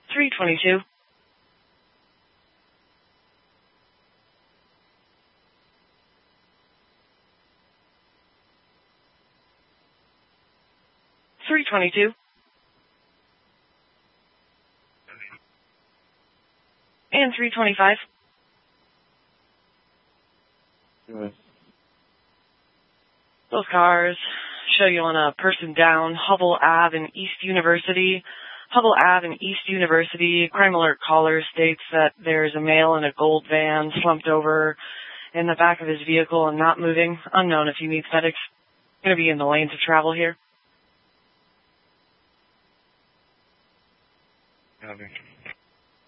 322. And 325. Those cars show you on a person down, Hubble Ave in East University. Hubble Ave in East University. Crime Alert caller states that there's a male in a gold van slumped over in the back of his vehicle and not moving. Unknown if he needs medics. Going to be in the lanes of travel here. Copy.